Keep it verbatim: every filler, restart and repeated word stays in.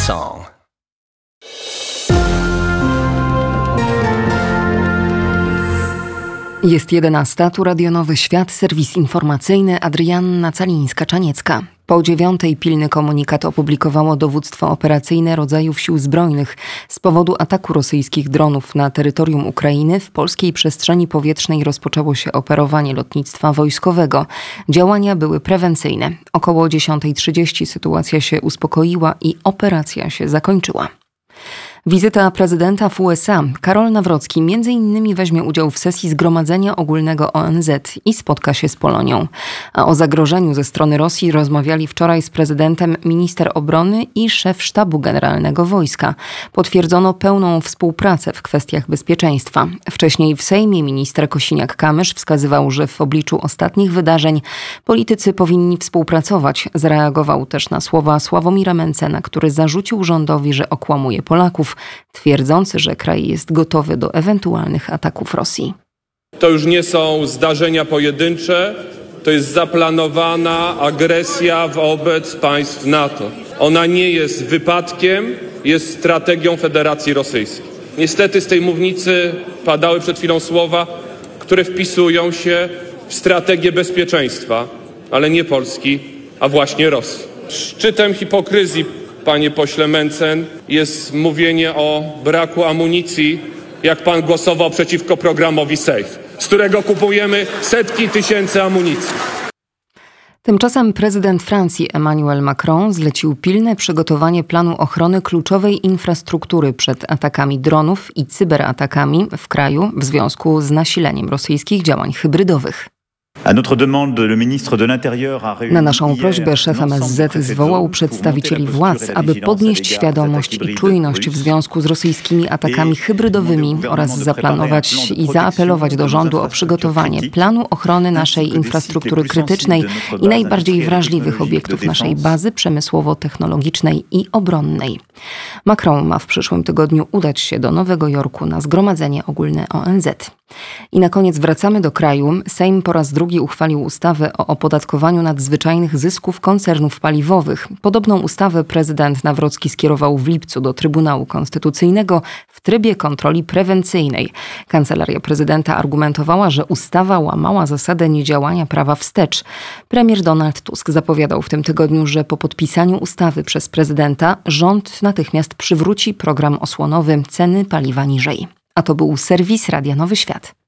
song. Jest jedenasta, tu Radio Nowy Świat, serwis informacyjny, Adrianna Calińska-Czaniecka. Po dziewiątej pilny komunikat opublikowało dowództwo operacyjne rodzajów sił zbrojnych. Z powodu ataku rosyjskich dronów na terytorium Ukrainy w polskiej przestrzeni powietrznej rozpoczęło się operowanie lotnictwa wojskowego. Działania były prewencyjne. Około dziesiątej trzydzieści sytuacja się uspokoiła i operacja się zakończyła. Wizyta prezydenta w U S A. Karol Nawrocki między innymi weźmie udział w sesji Zgromadzenia Ogólnego O N Z i spotka się z Polonią. A o zagrożeniu ze strony Rosji rozmawiali wczoraj z prezydentem minister obrony i szef sztabu generalnego wojska. Potwierdzono pełną współpracę w kwestiach bezpieczeństwa. Wcześniej w Sejmie minister Kosiniak-Kamysz wskazywał, że w obliczu ostatnich wydarzeń politycy powinni współpracować. Zareagował też na słowa Sławomira Mencena, który zarzucił rządowi, że okłamuje Polaków, twierdzący, że kraj jest gotowy do ewentualnych ataków Rosji. To już nie są zdarzenia pojedyncze, to jest zaplanowana agresja wobec państw NATO. Ona nie jest wypadkiem, jest strategią Federacji Rosyjskiej. Niestety z tej mównicy padały przed chwilą słowa, które wpisują się w strategię bezpieczeństwa, ale nie Polski, a właśnie Rosji. Szczytem hipokryzji, panie pośle Mencen, jest mówienie o braku amunicji, jak pan głosował przeciwko programowi SAFE, z którego kupujemy setki tysięcy amunicji. Tymczasem prezydent Francji Emmanuel Macron zlecił pilne przygotowanie planu ochrony kluczowej infrastruktury przed atakami dronów i cyberatakami w kraju w związku z nasileniem rosyjskich działań hybrydowych. Na naszą prośbę szef M S Z zwołał przedstawicieli władz, aby podnieść świadomość i czujność w związku z rosyjskimi atakami hybrydowymi oraz zaplanować i zaapelować do rządu o przygotowanie planu ochrony naszej infrastruktury krytycznej i najbardziej wrażliwych obiektów naszej bazy przemysłowo-technologicznej i obronnej. Macron ma w przyszłym tygodniu udać się do Nowego Jorku na Zgromadzenie Ogólne O N Z. I na koniec wracamy do kraju. Sejm po raz drugi uchwalił ustawę o opodatkowaniu nadzwyczajnych zysków koncernów paliwowych. Podobną ustawę prezydent Nawrocki skierował w lipcu do Trybunału Konstytucyjnego w trybie kontroli prewencyjnej. Kancelaria prezydenta argumentowała, że ustawa łamała zasadę niedziałania prawa wstecz. Premier Donald Tusk zapowiadał w tym tygodniu, że po podpisaniu ustawy przez prezydenta rząd natychmiast przywróci program osłonowy Ceny paliwa niżej. A to był serwis Radia Nowy Świat.